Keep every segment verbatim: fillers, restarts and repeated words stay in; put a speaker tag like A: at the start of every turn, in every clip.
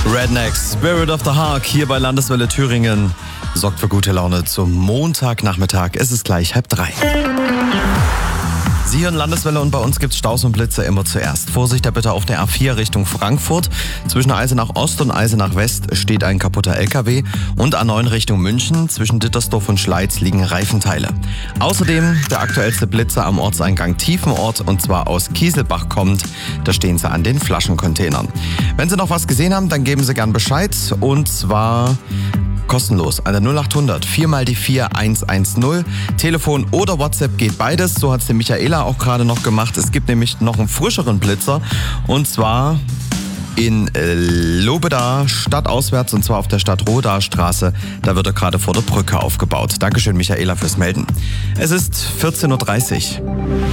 A: Rednecks, Spirit of the Hark hier bei Landeswelle Thüringen sorgt für gute Laune zum Montagnachmittag. Es ist gleich halb drei. Sie hören Landeswelle und bei uns gibt's Staus und Blitze immer zuerst. Vorsicht da bitte auf der A vier Richtung Frankfurt. Zwischen Eisenach Ost und Eisenach West steht ein kaputter L K W. Und A neun Richtung München. Zwischen Dittersdorf und Schleiz liegen Reifenteile. Außerdem der aktuellste Blitzer am Ortseingang Tiefenort und zwar aus Kieselbach kommt. Da stehen sie an den Flaschencontainern. Wenn Sie noch was gesehen haben, dann geben Sie gern Bescheid. Und zwar kostenlos an der null achthundert vier mal die vier eins eins null. Telefon oder WhatsApp geht beides. So hat es die Michaela auch gerade noch gemacht. Es gibt nämlich noch einen frischeren Blitzer. Und zwar in äh, Lobeda, stadtauswärts, und zwar auf der Stadtrodaer Straße. Da wird er gerade vor der Brücke aufgebaut. Dankeschön, Michaela, fürs Melden. Es ist vierzehn Uhr dreißig.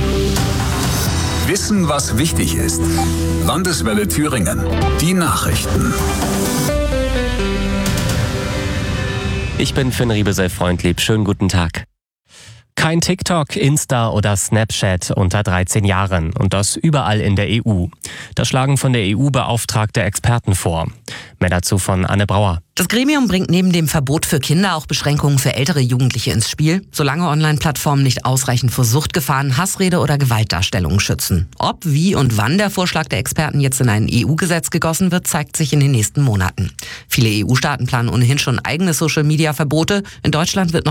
B: Wissen, was wichtig ist. Landeswelle Thüringen. Die Nachrichten.
C: Ich bin Finn Riebesell-Freundlieb. Schönen guten Tag. Kein TikTok, Insta oder Snapchat unter dreizehn Jahren und das überall in der E U. Das schlagen von der E U beauftragte Experten vor. Mehr dazu von Anne Brauer.
D: Das Gremium bringt neben dem Verbot für Kinder auch Beschränkungen für ältere Jugendliche ins Spiel, solange Online-Plattformen nicht ausreichend vor Suchtgefahren, Hassrede oder Gewaltdarstellungen schützen. Ob, wie und wann der Vorschlag der Experten jetzt in ein E U-Gesetz gegossen wird, zeigt sich in den nächsten Monaten. Viele E U-Staaten planen ohnehin schon eigene Social-Media-Verbote. In Deutschland wird noch